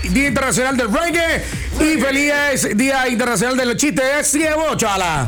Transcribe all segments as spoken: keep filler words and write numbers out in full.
Día Internacional del Reggae y feliz Día Internacional de los Chistes. Ciego, chala.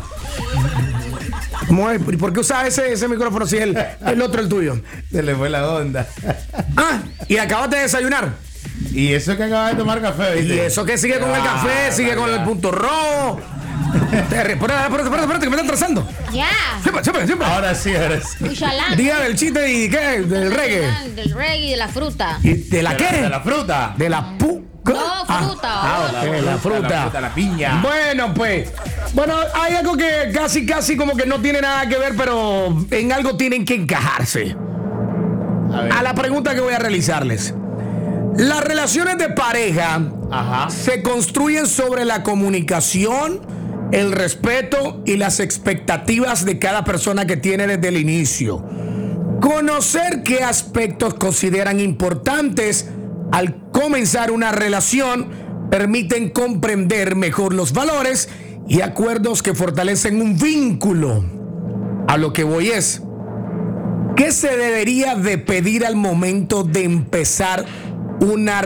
¿Por qué usas ese, ese micrófono si el, el otro el tuyo? Se le fue la onda. Ah, y acabas de desayunar. Y eso que acabas de tomar café, ¿viste? Y eso que sigue con el café, sigue ya, con ya. el punto rojo. Espérate, espérate, espérate, espérate, que me están trazando. Ya. Siempre, siempre, siempre. Ahora sí, ahora sí. Uxalá. Día del chiste y qué, del reggae. Del reggae y de la fruta. ¿Y de la De qué? la, de la fruta. De la pu... No, fruta. Ah, oh. ok, la fruta. La fruta, la piña. Bueno, pues. Bueno, hay algo que casi, casi como que no tiene nada que ver, pero en algo tienen que encajarse. A ver. A la pregunta que voy a realizarles. Las relaciones de pareja Ajá. se construyen sobre la comunicación, el respeto y las expectativas de cada persona que tiene desde el inicio. Conocer qué aspectos consideran importantes al comenzar una relación permiten comprender mejor los valores y acuerdos que fortalecen un vínculo. A lo que voy es, ¿qué se debería de pedir al momento de empezar una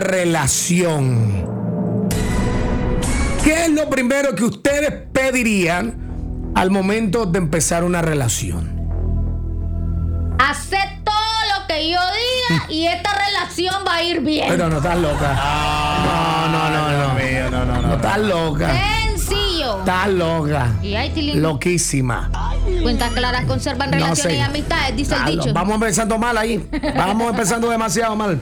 relación? ¿Qué es lo primero que ustedes pedirían al momento de empezar una relación? Hacer todo lo que yo diga y esta relación va a ir bien. Pero no estás loca. Ah, No, no, no, Dios no. mío, no, no, no. No estás loca. Sencillo. Estás loca. Y ahí, Tilín. Loquísima. Cuentas claras conservan No relaciones sé. y amistades, dice el Estás lo- dicho. Vamos empezando mal ahí. Vamos empezando demasiado mal.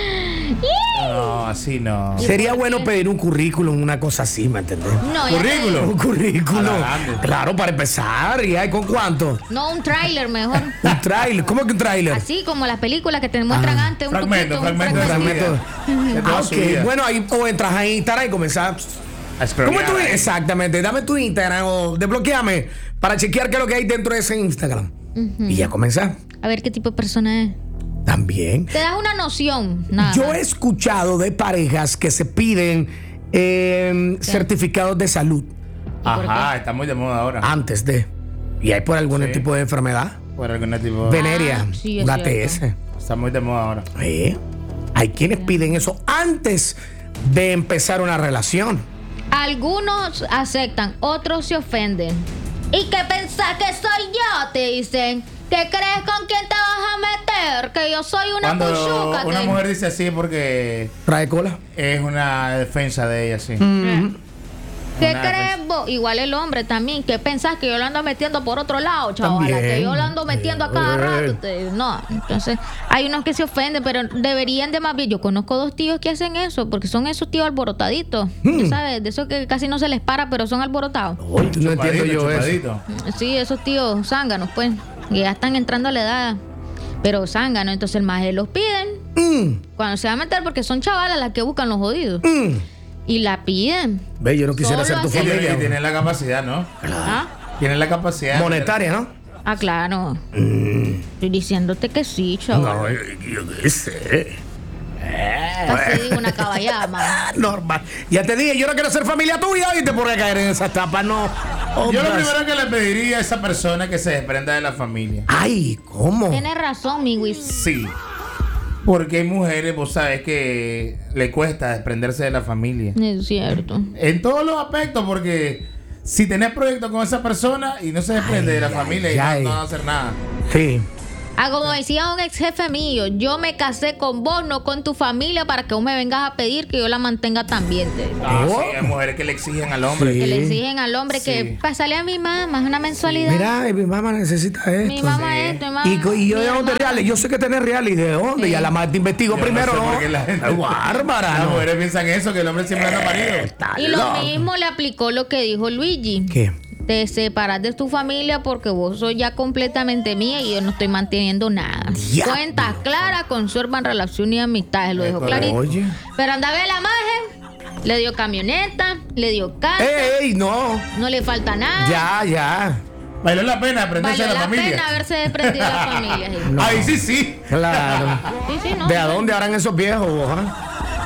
No, así no. Sería bueno pedir un currículum, una cosa así, ¿me entendés? No, ya te- Currículum. Un currículum. A la grande. Claro, para empezar. ¿Y hay con cuánto? No, un tráiler mejor. Un trailer. ¿Cómo que un trailer? Así como las películas que te muestran Ah. antes. Un Fragmento, poquito, un fragmento de fragmento. su vida. De toda Ah, su ok. vida. Bueno, ahí o entras a Instagram y comenzás. A scrollear ¿Cómo es tu ahí. Exactamente. Dame tu Instagram o desbloqueame para chequear qué es lo que hay dentro de ese Instagram. Y ya comenzás. A ver qué tipo de persona es. También. Te das una noción. Nada. Yo he escuchado de parejas que se piden eh, certificados de salud por Ajá, está muy de moda ahora. antes de. ¿Y hay por algún Sí. tipo de enfermedad? Por algún tipo. Veneria, sí, es una A T S. Está muy de moda ahora. Eh, Hay quienes piden eso antes de empezar una relación. Algunos aceptan, otros se ofenden. ¿Y qué pensás que soy yo? Te dicen. ¿Qué crees con quién te vas a meter? Que yo soy una Cuando puchuca. una te- mujer dice así porque ¿Trae cola? es una defensa de ella, sí. ¿Qué Una crees vos? Igual el hombre también. ¿Qué pensás que yo lo ando metiendo por otro lado, chaval? También. Que yo lo ando metiendo a cada Eh. rato. te- No, entonces hay unos que se ofenden, pero deberían de más bien. Yo conozco dos tíos que hacen eso, porque son esos tíos alborotaditos. Ya sabes, de esos que casi no se les para, pero son alborotados. Uy, no entiendo yo eso. chupadito. Sí, esos tíos zánganos, pues. Que ya están entrando a la edad. Pero zánganos, entonces el maje los piden. Mm, Cuando se va a meter, porque son chavalas las que buscan los jodidos. mm. Y la piden. Ve, yo no quisiera Solo ser tu así. Y tiene, familia. y tiene la capacidad, ¿no? ¿Ah? Tiene la capacidad. Monetaria, ¿no? Ah, claro. Estoy diciéndote que sí, chaval. No, yo, yo qué sé. Casi digo una caballada, man. Ah, normal. Ya te dije, yo no quiero ser familia tuya, ¿viste? Por qué caer en esa etapa, no. Yo lo Otras. primero que le pediría a esa persona que se desprenda de la familia. Ay, ¿cómo? Tienes razón, mi Wiz. Sí. Porque hay mujeres, vos sabes, que le cuesta desprenderse de la familia. Es cierto. En todos los aspectos, porque si tenés proyecto con esa persona y no se desprende Ay, de la ay, familia y ay. no, no va a hacer nada. Sí. Ah, como decía un ex jefe mío, yo me casé con vos, no con tu familia, para que vos me vengas a pedir que yo la mantenga también. te- Ah, Oh. sí, hay mujeres que le exigen al hombre. Sí. Que le exigen al hombre Sí. que pásale a mi mamá, es una mensualidad. Mira, mi mamá necesita esto. mi mamá sí. esto, mi mamá. Y, co- y yo mi de dónde hermana. reales, yo sé que tenés reales, ¿y de dónde? Sí. Ya la más te investigo Yo primero, no sé ¿no? por qué la gente- Ay, bárbara, Las ¿no? mujeres piensan eso, que el hombre siempre anda parido. Está Y lo loco. mismo le aplicó lo que dijo Luigi. ¿Qué? Te separas de tu familia porque vos sos ya completamente mía y yo no estoy manteniendo nada. Diablo. Cuentas claras, conservan relación y amistades, lo Es dejo correcto. clarito. Oye. Pero anda a ver la maje, le dio camioneta, le dio casa, ¡Ey, ey, no! no le falta nada. Ya, ya. Valió la pena aprenderse Valió de la, la familia. pena haberse desprendido de la familia. sí. Ahí sí, sí. Claro. Sí, sí, no. ¿De a dónde harán esos viejos, vos, ah?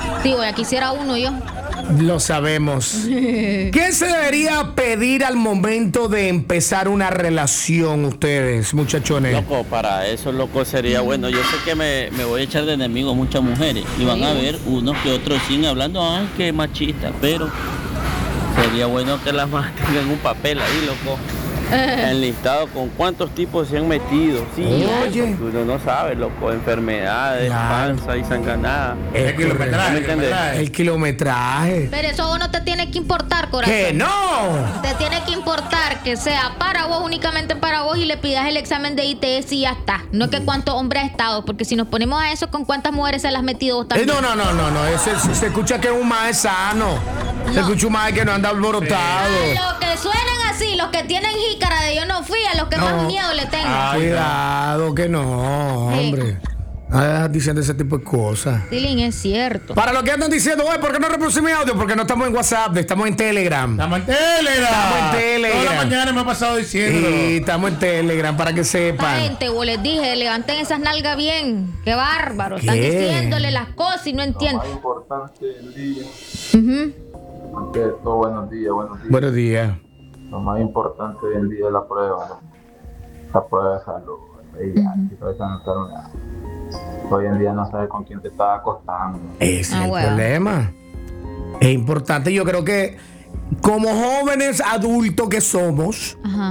Sí, ya quisiera uno yo. Lo sabemos. ¿Qué se debería pedir al momento de empezar una relación ustedes, muchachones? Loco, para eso, loco, sería bueno. Yo sé que me, me voy a echar de enemigo a muchas mujeres y van a ver unos que otros siguen hablando, ay, qué machista, pero sería bueno que las más tengan un papel ahí, loco. Enlistado con cuántos tipos se han metido. Sí, Oye. uno no sabe, loco, enfermedades, Claro. panza y sanganada. El kilometraje, ¿Me el entiendes? kilometraje. El kilometraje. Pero eso a vos no te tiene que importar, corazón. ¡Que no! Te tiene que importar que sea para vos, únicamente para vos, y le pidas el examen de I T S y ya está. No es que cuántos hombres has estado, porque si nos ponemos a eso, ¿con cuántas mujeres se las has metido vos Eh, también? no, no, no, no, no. Ese, se, se escucha que es un mae sano. Se No. escucha un mae que no anda alborotado. A los que suenan así, los que tienen jícara de yo no fui, a los que No. más miedo le tengo. Ay, Cuidado, que no, Sí. hombre. No dejas diciendo ese tipo de cosas. Tilín, es cierto. Para los que andan diciendo, oye, ¿por qué no reproducimos mi audio? Porque no estamos en WhatsApp, estamos en Telegram. Estamos en Telegram. Estamos en Telegram. Toda la mañana me ha pasado diciendo. Sí, estamos en Telegram para que Esta sepan. gente, vos les dije, levanten esas nalgas bien. Qué bárbaro. Están ¿Qué? diciéndole las cosas y no Lo entienden. más importante del día, Ujú. ante todo, buenos días, buenos días. Buenos días. Lo más importante del día es la prueba, ¿no? La prueba de salud, el V I H, toda esa enfermedad. Hoy en día no sabes con quién te estás acostando. Ese es Ah, el bueno. problema. Es importante, yo creo que como jóvenes adultos que somos, Ajá.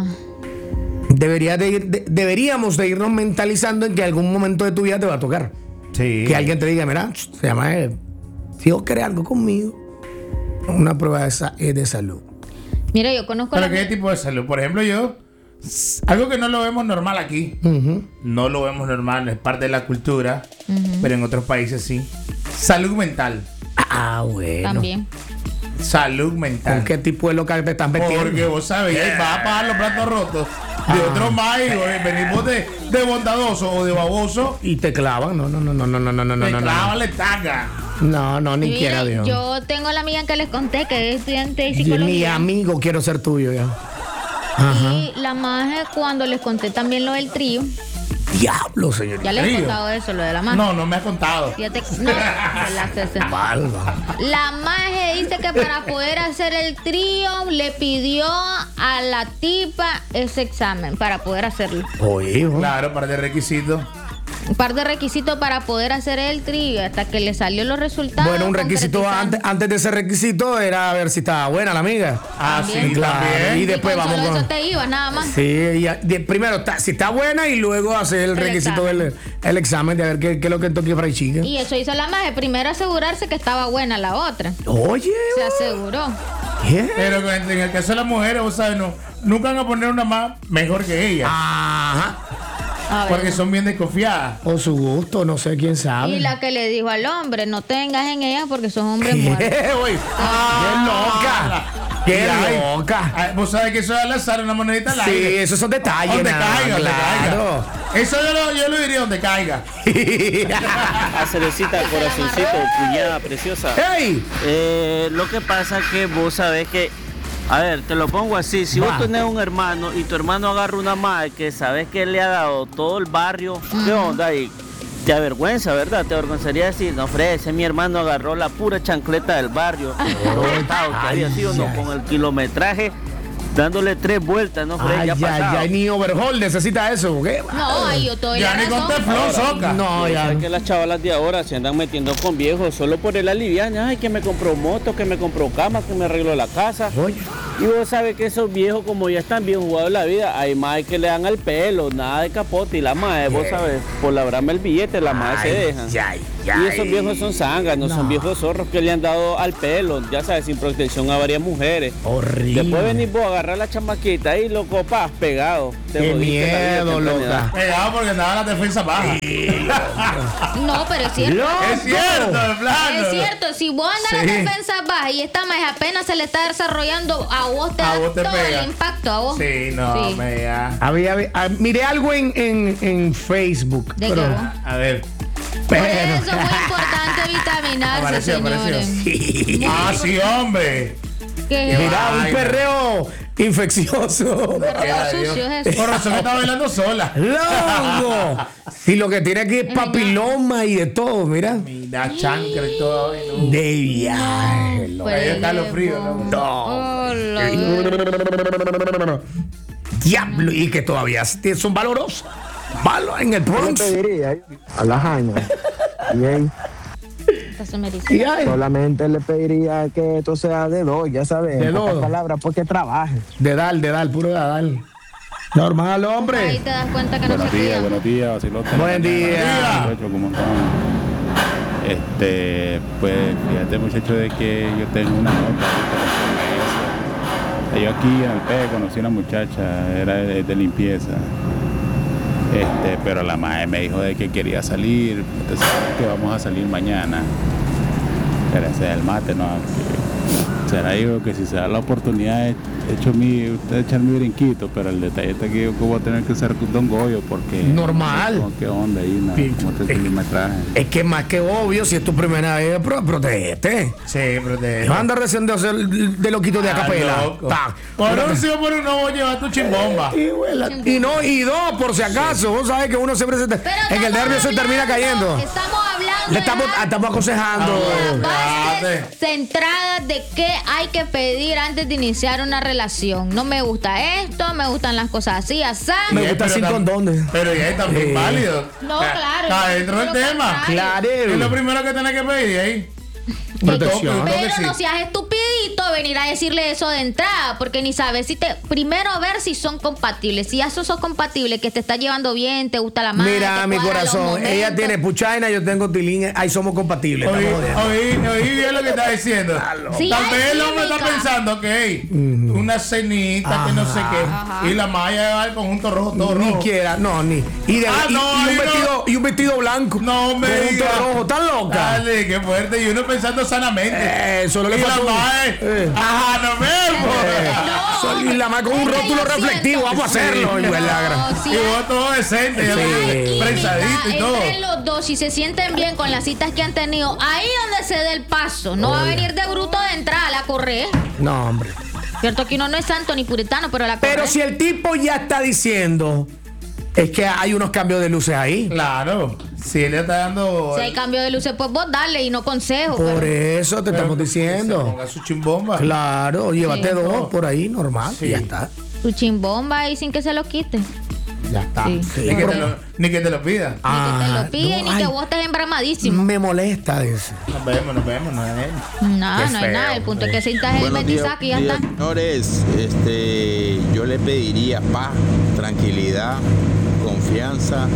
debería de ir- de- deberíamos de irnos mentalizando en que algún momento de tu vida te va a tocar. Sí. Que alguien te diga, mira, se llama él. Si vos querés algo conmigo, una prueba de, sa- eh, de salud. Mira, yo conozco ¿Pero la- qué tipo de salud? Por ejemplo, yo, s- algo que no lo vemos normal aquí, Ujú. no lo vemos normal, es parte de la cultura, pero en otros países sí. Salud mental. Ah, bueno. también. Salud ¿Con mental. qué tipo de local te estás metiendo? Porque vos sabés, ahí vas a pagar los platos rotos de otros más y oye, venimos de, de bondadoso o de baboso, Y te clavan. No, no, no, no, no, no, no, no, te no. clavan la estaca. No, no, ni Mira, quiera Dios. yo tengo la amiga que les conté que es estudiante de Y mi psicología. amigo, quiero ser tuyo ya. Ajá. Y la maje, cuando les conté también lo del trío, Diablo, señor. ya les he ¿Trío? contado eso, lo de la maje. No, no me has contado. Fíjate que- no, de la C C. Balba. La maje dice que para poder hacer el trío le pidió a la tipa ese examen para poder hacerlo. Oye, hijo. Claro, para de requisitos. Un par de requisitos para poder hacer el trío hasta que le salió los resultados. Bueno, un requisito concretizando. antes, antes de ese requisito era ver si estaba buena la amiga. Ah, También. sí, Claro, también. y Y después con vamos solo con. eso te ibas, nada más. Sí, y a- de- primero está- si está buena y luego hacer el, El requisito examen. del el examen de ver qué, qué es lo que toque para chica. Y eso hizo la maje. Primero asegurarse que estaba buena la otra. Oye, Se aseguró. ¿qué? Pero en en el caso de las mujeres, vos sabes, no, nunca van a poner una más mejor que ella. Ajá. A ver. Porque son bien desconfiadas. O su gusto, no sé quién sabe. Y la que le dijo al hombre, no tengas en ellas porque son hombres muertos. ¿Qué, güey? ¡Qué loca! ¡Qué Ay, loca! ay, Vos sabés que eso es al azar, una monedita al Sí, aire. esos son detalles. Donde nada más, caiga, donde claro. caiga. Eso yo lo, yo lo diría donde caiga. A Cerecita, corazoncito, cuñada preciosa. ¡Ey! Eh, lo que pasa es que vos sabés que, a ver, te lo pongo así, si Va. vos tenés un hermano y tu hermano agarra una madre que sabes que le ha dado todo el barrio, ¿qué onda? Y te avergüenza, ¿verdad? Te avergonzaría decir, no, Fred, ese mi hermano agarró la pura chancleta del barrio, todo botado que había sido, ¿no? Ay, ay. Con el kilometraje, dándole tres vueltas, ¿no, Fred? Ay, Ya ay, pasado. ay, ni overhaul necesita eso. ¿Qué? No, ay, yo todavía Ya ni con razón. teflón soca. No, Yo ya. sé que las chavalas de ahora se andan metiendo con viejos solo por el aliviane. Ay, que me compró moto, que me compró cama, que me arregló la casa. Oye. Y vos sabés que esos viejos, como ya están bien jugados la vida, hay más que le dan al pelo, nada de capote. Y la madre, vos sabés, por labrarme el billete, la madre se dejan. Ay, Y ay. esos viejos son zánganos, No. son viejos zorros que le han dado al pelo, ya sabes, sin protección a varias mujeres. Horrible. Después venís vos a agarrar la chamaquita y loco, paz, pegado. Te Qué jodiste la vida miedo, temprana edad. loca. Pegado porque andaba la defensa baja. No, pero es cierto. Es cierto, de plano. Es cierto, si vos andas Sí. en la defensa baja y esta más apenas se le está desarrollando, a vos te A da vos te todo pega. el impacto, a vos. Sí, no, Sí. me ya. Había, había- ah, miré algo en, en, en Facebook. ¿De pero- qué vos? A ver. Por pero- eso es muy importante vitaminarse, Apareció, señores. apareció. Ah, sí, hombre. ¿Qué? Mira, un Ay, perreo infeccioso. Queda sucio Dios. es eso. Por razón que está bailando sola. ¡Loco! Y lo que tiene aquí es papiloma y de todo, mira. Mira, chancre y todo. ay, no. De viaje, loco. Ahí está lo frío, ¿no? No. Oh, lo- Diablo, y que todavía son valorosos. Valo en el Yo Bronx. te diría a las años. Bien, Esta se me dice. Y ay, solamente le pediría que esto sea de dos, ya sabes. De en pocas dos. palabras, porque trabaje. de dar, de dar, puro de dar. Normal, Ahí hombre. te das cuenta que no se Buenos días, cuidan. buenos días, vacilote. Buen día. Muchachos, ¿cómo están? Este, pues fíjate, muchacho, de que yo tengo una nota ahorita. Yo aquí en el P conocí una muchacha, era de, de limpieza. Este, pero la madre me dijo de que quería salir, entonces que vamos a salir mañana. Pero ese es el mate, ¿no? Que será digo que si se da la oportunidad, echo mi, usted echar mi brinquito, pero el detalle está que yo que voy a tener que ser Don Goyo porque... Normal. No, ¿qué onda ahí? No, Sí, ¿cómo te es- kilometraje? Es que más que obvio, si es tu primera vez, pro- protégete. Sí, pero te. No anda recién de hacer de loquito de Ah, acapela. loco. Ta. Por un sí o por un no voy a llevar tu chimbomba. Y, huela- y no, y dos, por si acaso. Vos sabés que uno siempre se te- Pero en el estamos nervio se termina hablando- cayendo. Estamos hablando Le estamos, de ah, estamos aconsejando. Ah, bases centradas de qué hay que pedir antes de iniciar una relación. No me gusta esto, me gustan las cosas así, así. Me Y gusta pero sin tam- condones. Pero ya es también Sí. válido. No, Está- claro, Está yo dentro del creo lo tema. contrario. Claro. Es lo primero que tenés que pedir ahí. Protección. Creo que Pero sí. no seas estupidito venir a decirle eso de entrada, porque ni sabes si te. Primero a ver si son compatibles. Si ya esos son compatibles, que te está llevando bien, te gusta la madre. Mira, te mi cuadran los corazón. Ella momentos. tiene puchaina, yo tengo tilín. Ahí somos compatibles. Oí, estamos jodiendo. oí, oí bien lo que está diciendo. Sí, Tal hay vez el hombre está química. pensando que hey, una cenita, que no sé qué. Y la malla va el conjunto rojo, todo Ni rojo. quiera, no, ni. Y, de- Ah, y- no, y un ahí no. vestido, y un vestido blanco. No, hombre. Conjunto diga. rojo, ¿están loca? Dale, qué fuerte. Y uno pensando sanamente. Eso no le y la pasó. mae, Eh. ajá, no vemos. No, Sol- y la más con un es que rótulo yo reflectivo, siento- vamos a hacerlo. Sí. Y huele a gra- No, sí Y hay- vos todo decente, si ya hay ves, química prensadito y todo. entre los dos, si se sienten bien con las citas que han tenido, ahí donde se dé el paso. No va a venir de bruto de entrada, la corre. No, hombre. Cierto que uno no es santo ni puritano, pero la corre. Pero si el tipo ya está diciendo, es que hay unos cambios de luces ahí. Claro, si él le está dando. Si hay cambio de luces, pues vos dale y no consejo. Por pero- eso te pero estamos que se diciendo. ponga su chimbomba. Claro, llévate Sí. dos por ahí, normal. Sí. Y ya está. Su chimbomba ahí sin que se lo quite. Ya está. Sí. Sí. Ni, que te lo, ni que te lo pida. Ni que te Ah, lo pide, no, ni que ay. vos estés embramadísimo. Me molesta eso. Nos vemos, nos vemos, no es él. No, Qué no hay nada. feo, El punto es hombre. que sientas el Buenos días, bendizaje y ya días, está. señores. Este, yo le pediría paz, tranquilidad, confianza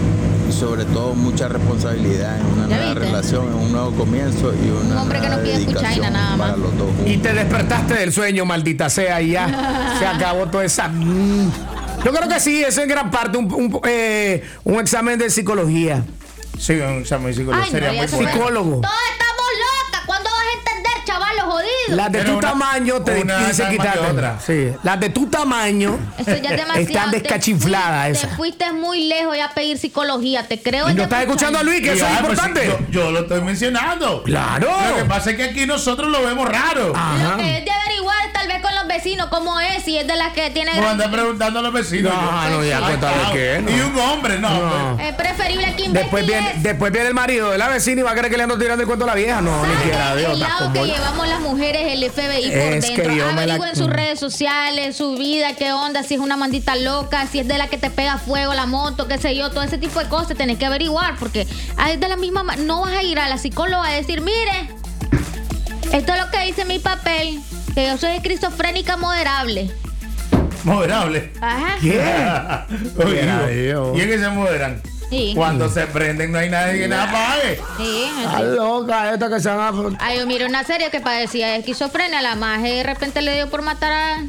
y sobre todo mucha responsabilidad en una ¿Ya nueva viste? relación, en un nuevo comienzo y una hombre que no nueva pide dedicación cuchaina nada más. para los dos juntos. Y te despertaste del sueño, maldita sea, y ya se acabó toda esa. Mm. Yo creo que sí, eso es en gran parte un, un, eh, un examen de psicología. Sí, un examen psicológico Ay, sería no, ya muy se bueno. fue. Psicólogo. Todos estamos locas. ¿Cuándo vas a entender, chaval, los jodidos? Las de Pero tu una- tamaño te una dicen está más que quitarte. otra. Sí, las de tu tamaño Eso ya es demasiado. están Te descachifladas fuiste- esas. Te fuiste muy lejos ya a pedir psicología. Te creo. ¿Y desde no estás mucho escuchando a años. Luis, que Y, eso es ah, pues, importante? sí, yo, yo lo estoy mencionando. Claro. Lo que pasa es que aquí nosotros lo vemos raro. Ajá. Lo que es de averiguar tal vez con los vecinos cómo es, si es de las que tiene Nos gran- andan preguntando a los vecinos. No, Yo- no, ya, Ay, cuéntame claro. qué, no. Y un hombre, no. No. hombre. Es preferible que Después viene, investigues. después viene el marido de la vecina y va a creer que le ando tirando el cuento a la vieja. No, ni ¿Sabes quiera, Dios. el lado está que como- llevamos las mujeres, el F B I por Es que dentro? yo me la- Averigüen sus redes sociales, su vida, qué onda, si es una mandita loca, si es de la que te pega fuego la moto, qué sé yo, todo ese tipo de cosas tenés que averiguar, porque es de la misma ma- no vas a ir a la psicóloga a decir, mire, esto es lo que dice mi papel, que yo soy esquizofrénica moderable. Moderable. Ajá. ¿Qué? Oye, Mira, digo, Dios. y es que se moderan. Sí. Cuando se prenden no hay nadie que nada pague. Sí, Está así. loca esta que se van a... Ay, yo miré una serie que padecía de esquizofrenia, la maje de repente le dio por matar a,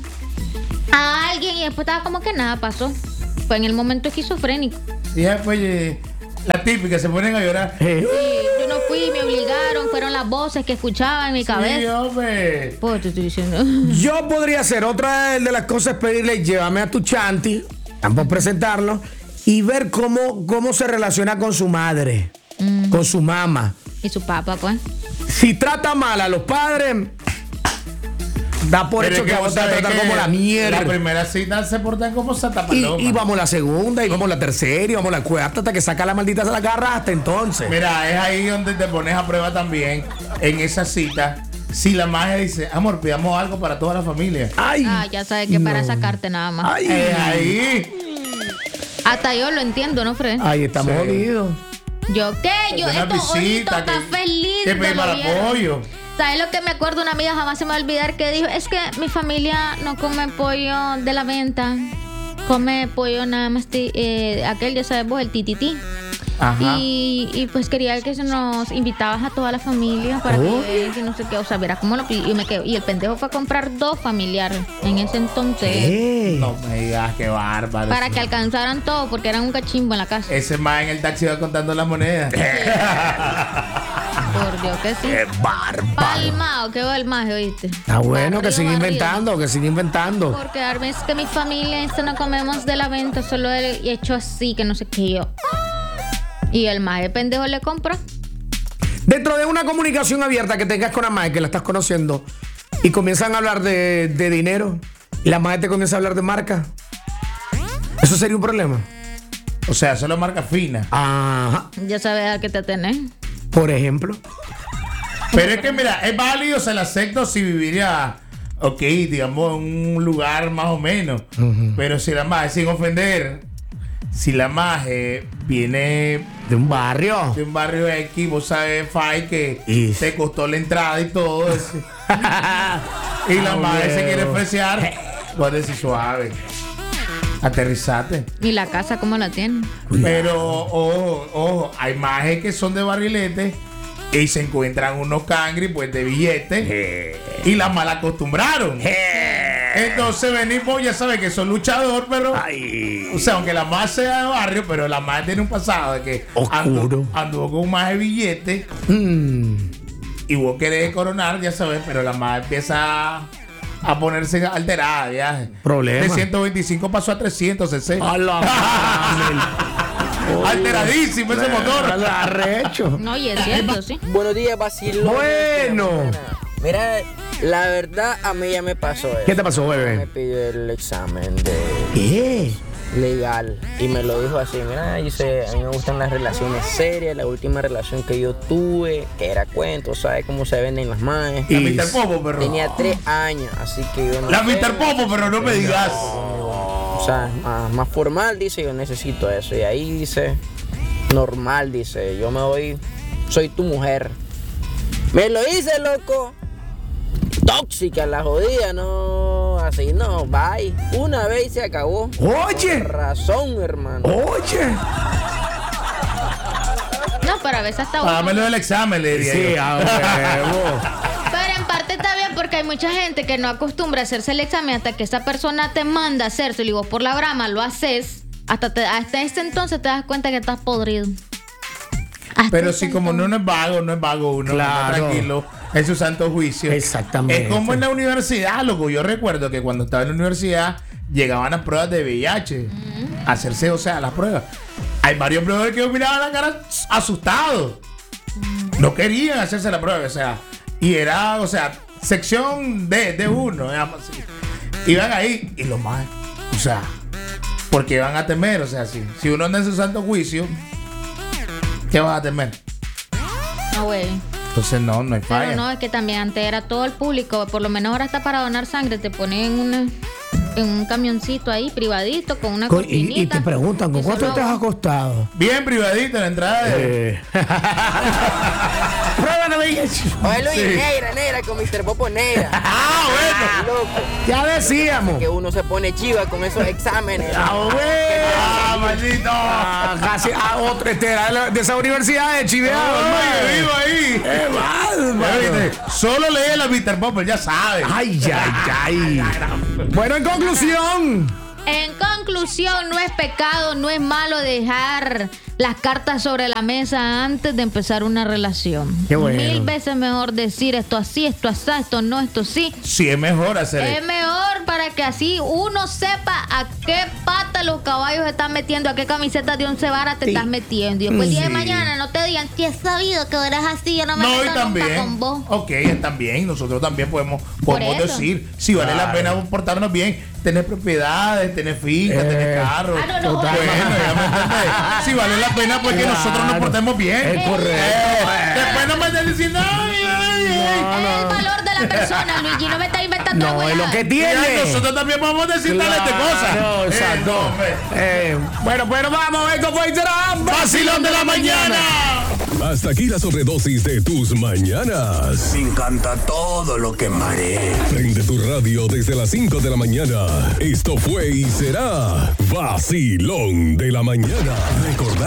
a alguien y después estaba como que nada pasó. Fue en el momento esquizofrénico. Y después eh, la típica, se ponen a llorar. Eh, Y yo no fui, me obligaron, fueron las voces que escuchaba en mi Sí, cabeza. hombre. Pues te estoy diciendo. Yo podría hacer otra de las cosas, pedirle, llévame a tu chanti, ambos presentarlo, y ver cómo, cómo se relaciona con su madre, con su mamá. Y su papá, pues. Si trata mal a los padres, Da por Pero hecho es que a vos te vos va a sabés tratar que como la mierda. La primera cita se portan como Santa Y, Paloma. y vamos la segunda, y vamos la tercera, y vamos la cuarta, hasta que saca la maldita de la garra hasta entonces. Mira, es ahí donde te pones a prueba también, en esa cita, si la magia dice, amor, pidamos algo para toda la familia. Ay, Ah, ya sabes que para no. sacarte nada más. Ay, Es ahí. Hasta yo lo entiendo, ¿no, Fred? Ahí estamos Sí. jodidos. ¿Yo qué? Yo Una estos ojitos visita tan que, feliz que de pedir lo para vieron. pollo. ¿Sabes lo que me acuerdo? Una amiga jamás se me va a olvidar que dijo, es que mi familia no come pollo de la venta, come pollo nada más, ti- eh, aquel, ya sabes vos, el tititi. Ajá. Y, y pues quería que se nos invitabas a toda la familia para Oh. que que no sé qué, o sea, verás cómo lo pidió. Y, me quedo- y el pendejo fue a comprar dos familiares en ese entonces ¿Qué? No me digas, qué bárbaro. para que alcanzaran todo porque eran un cachimbo en la casa. Ese más en el taxi va contando las monedas. Por Dios que sí. ¡Qué bárbaro! Palmao, qué va el maje, ¿oíste? Está bueno que Barrio, siga barrio. inventando, que siga inventando. Porque Armin, es que mi familia esto no comemos de la venta, solo he hecho así, que no sé qué yo. Y el maje pendejo le compra. Dentro de una comunicación abierta que tengas con la madre que la estás conociendo y comienzan a hablar de, de dinero y la madre te comienza a hablar de marca, ¿eso sería un problema? O sea, solo marca fina. Ajá. Ya sabes a qué te tenés. Por ejemplo. Pero es que mira, es válido, se la acepto si viviría, ok, digamos, en un lugar más o menos. Pero si la maje, sin ofender, si la maje viene De un barrio. de un barrio X, vos sabes, Fai, que Y- te costó la entrada y todo eso. Y la maje se quiere ofrecer, vos decís suave. Aterrizate. ¿Y la casa cómo la tienen? Pero, ojo, ojo, hay majes que son de barrilete y se encuentran unos cangri, pues, de billetes y las mal acostumbraron. Entonces venimos, ya sabes que son luchador, pero, Ay. o sea, aunque la más sea de barrio, pero la más tiene un pasado de que Oscuro. anduvo, anduvo con un más de billete Mm. y vos querés coronar, ya sabes, pero la más empieza a ponerse alterada, viaje. Problema. De ciento veinticinco pasó a trescientos cc. A la madre. Alteradísimo ese motor. Arrecho. No, y es cierto, sí. Buenos días, vacilón. Bueno. Mira, la verdad, a mí ya me pasó eso. ¿Qué te pasó, Me bebé? pidió el examen de ¿Qué? legal y me lo dijo así, mira, dice, a mí me gustan las relaciones serias, la última relación que yo tuve, que era cuento, ¿sabes cómo se venden las maes? La Y- mister Popo, perro. Tenía tres años, así que yo no La sé, mister Popo, pero no me digas. o sea, más, más formal, dice, yo necesito eso. Y ahí dice, normal, dice, yo me voy, soy tu mujer. Me lo hice, loco. Tóxica la jodida, no, así no, bye. Una vez y se acabó. Oye. Con razón, hermano. Oye. No, pero a veces está bueno. Págamelo del examen, le diría Sí, yo. a huevo. Pero en parte está bien porque hay mucha gente que no acostumbra a hacerse el examen hasta que esa persona te manda a hacerse y vos por la brama lo haces. Hasta, te- hasta ese entonces te das cuenta que estás podrido. Hasta Pero ese si como entonces. no es vago, no es vago uno, Claro. está tranquilo en su santo juicio. Exactamente. Es como en la universidad, loco. Yo recuerdo que cuando estaba en la universidad llegaban a pruebas de V I H. A hacerse, o sea, las pruebas. Hay varios pruebas que yo miraba la cara asustados. No querían hacerse la prueba, o sea. Y era, o sea, sección D, D uno, digamos así. Iban ahí y lo más, o sea, porque iban a temer, o sea, si, si uno anda en su santo juicio, ¿qué vas a temer? No, güey. Entonces no, no hay Pero falla. no, es que también antes era todo el público. Por lo menos ahora está para donar sangre. Te ponen en, una, en un camioncito ahí, privadito, con una Con- y, cortinita. y te preguntan, ¿con Y cuánto solo te has vos. acostado? Bien privadito en la entrada de... Eh. Prueba de V I H. Oye, Luis, Sí. negra, negra, con mister Popo negra. Ah, bueno. Loco, Ya decíamos. que uno se pone chiva con esos exámenes. Ah, bueno. Ah, maldito. Ah, casi a otro, este, era de la- de esa universidad de Chiveado, Oye, vivo hermano. ahí. ¡Qué mal, Ya mano! viste, solo leí la mister Popper, ya sabes. Ay, ay, ay. Bueno, en conclusión. En conclusión, no es pecado, no es malo dejar las cartas sobre la mesa antes de empezar una relación. Qué bueno. Mil veces mejor decir esto así, esto así, esto no, esto sí. Sí, es mejor hacer Es eso. mejor para para que así uno sepa a qué pata los caballos están metiendo, a qué camiseta de once varas te Sí. estás metiendo. Y después el día de Sí. mañana no te digan que he sabido que eres así, yo no me No, y meto nunca también. con vos. Ok, también. Nosotros también podemos, Por podemos eso. decir si vale la pena portarnos bien, tener propiedades, tener fincas, Eh, tener carros. Ah, no, no. Bueno, ya me entendés. Si vale la pena, pues que Claro. nosotros nos portemos bien. Es correcto. Eh, después no me estén diciendo, ay, ay, ay. Es el valor de la persona, Luigi, no me estás inventando No, es lo huevadas. que Y tiene. ay, nosotros también podemos decir tal de cosas. Claro, Eh, exacto. no, hombre. Eh, bueno, pero vamos, esto fue será Vacilón de la mañana. Hasta aquí la sobredosis de tus mañanas. Me encanta todo lo que marea. Prende tu radio desde las cinco de la mañana. Esto fue y será Vacilón de la mañana. Recordá